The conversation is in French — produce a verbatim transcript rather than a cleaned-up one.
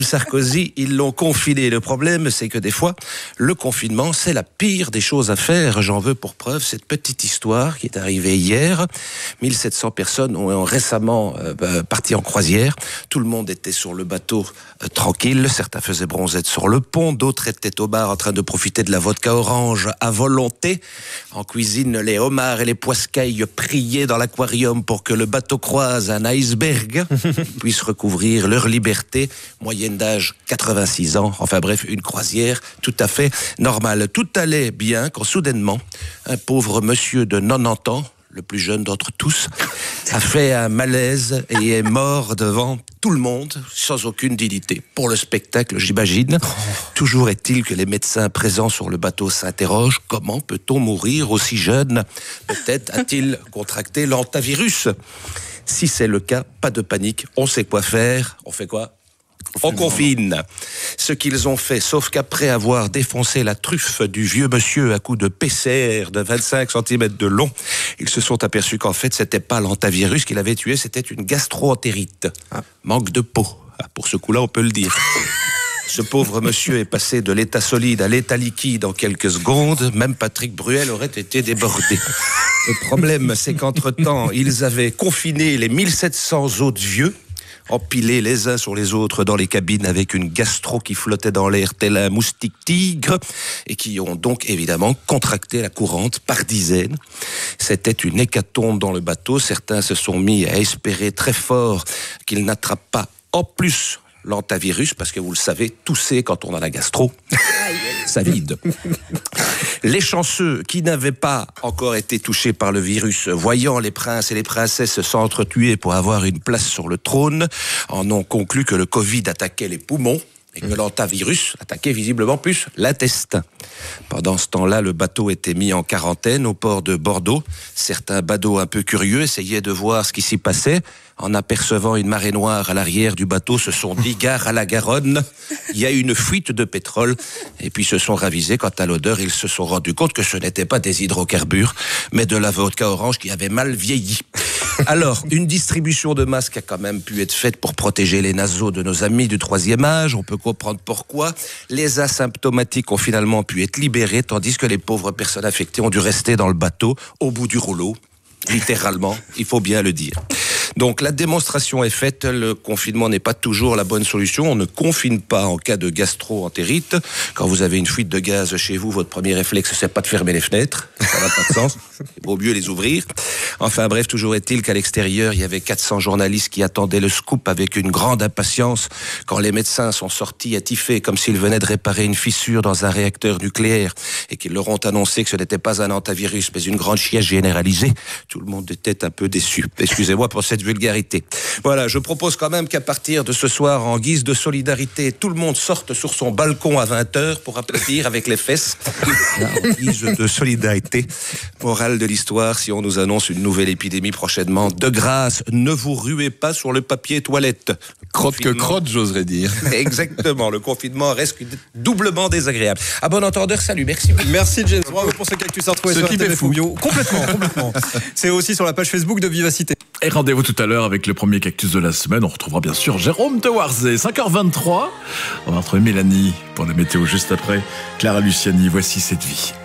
Sarkozy, ils l'ont confiné. Le problème, c'est que des fois, le confinement, c'est la pire des choses à faire. J'en veux pour preuve cette petite histoire qui est arrivée hier. mille sept cents personnes ont récemment euh, parti en croisière. Tout le monde était sur le bateau euh, tranquille. Certains faisaient bronzette sur le pont. D'autres étaient au bar en train de profiter de la vodka orange à volonté. En cuisine, les homards et les poiscailles priaient dans l'aquarium pour que le bateau croise un iceberg, puisse recouvrir leur liberté. Moyenne d'âge quatre-vingt-six ans, enfin bref, une croisière tout à fait normale. Tout allait bien quand soudainement, un pauvre monsieur de quatre-vingt-dix ans, le plus jeune d'entre tous, a fait un malaise et est mort devant tout le monde, sans aucune dignité. Pour le spectacle, j'imagine. Toujours est-il que les médecins présents sur le bateau s'interrogent, comment peut-on mourir aussi jeune? Peut-être a-t-il contracté l'hantavirus. Si c'est le cas, pas de panique, on sait quoi faire. On fait quoi? On confine. Ce qu'ils ont fait, sauf qu'après avoir défoncé la truffe du vieux monsieur à coups de P C R de vingt-cinq centimètres de long, ils se sont aperçus qu'en fait, c'était pas l'hantavirus qui l'avait tué, c'était une gastro-entérite. Ah. Manque de peau. Ah, pour ce coup-là, on peut le dire. Ce pauvre monsieur est passé de l'état solide à l'état liquide en quelques secondes. Même Patrick Bruel aurait été débordé. Le problème, c'est qu'entre-temps, ils avaient confiné les mille sept cents autres vieux, empilés les uns sur les autres dans les cabines avec une gastro qui flottait dans l'air tel un moustique tigre et qui ont donc évidemment contracté la courante par dizaines. C'était une hécatombe dans le bateau. Certains se sont mis à espérer très fort qu'ils n'attrapent pas en plus l'hantavirus, parce que vous le savez, tousser quand on a la gastro, ça vide. Les chanceux qui n'avaient pas encore été touchés par le virus, voyant les princes et les princesses s'entretuer pour avoir une place sur le trône, en ont conclu que le Covid attaquait les poumons et que l'hantavirus attaquait visiblement plus l'intestin. Pendant ce temps-là, le bateau était mis en quarantaine au port de Bordeaux. Certains badauds un peu curieux essayaient de voir ce qui s'y passait. En apercevant une marée noire à l'arrière du bateau, se sont dit gare à la Garonne. Il y a une fuite de pétrole. Et puis se sont ravisés. Quant à l'odeur, ils se sont rendus compte que ce n'était pas des hydrocarbures, mais de la vodka orange qui avait mal vieilli. Alors, une distribution de masques a quand même pu être faite pour protéger les naseaux de nos amis du troisième âge. On peut comprendre pourquoi. Les asymptomatiques ont finalement pu être libérés, tandis que les pauvres personnes affectées ont dû rester dans le bateau, au bout du rouleau. Littéralement, il faut bien le dire. Donc la démonstration est faite, le confinement n'est pas toujours la bonne solution. On ne confine pas en cas de gastro-entérite. Quand vous avez une fuite de gaz chez vous, votre premier réflexe, c'est pas de fermer les fenêtres. Ça n'a pas de sens. Il vaut mieux les ouvrir. Enfin bref, toujours est-il qu'à l'extérieur, il y avait quatre cents journalistes qui attendaient le scoop avec une grande impatience quand les médecins sont sortis attifés comme s'ils venaient de réparer une fissure dans un réacteur nucléaire et qu'ils leur ont annoncé que ce n'était pas un hantavirus mais une grande chiasse généralisée. Tout le monde était un peu déçu. Excusez-moi pour cette vulgarité. Voilà, je propose quand même qu'à partir de ce soir, en guise de solidarité, tout le monde sorte sur son balcon à vingt heures pour applaudir avec les fesses. En guise de solidarité. Morale de l'histoire, si on nous annonce une nouvelle épidémie prochainement, de grâce, ne vous ruez pas sur le papier toilette. Crotte que crotte, j'oserais dire. Exactement, le confinement reste doublement désagréable. À bon entendeur, salut, merci. Merci James, bravo pour ce cactus à retrouver ce sur qui fait fou. Complètement, complètement. C'est aussi sur la page Facebook de Vivacité. Et rendez-vous tout à l'heure avec le premier cactus de la semaine. On retrouvera bien sûr Jérôme Tewarzé. cinq heures vingt-trois. On va retrouver Mélanie pour la météo juste après. Clara Luciani, voici cette vie.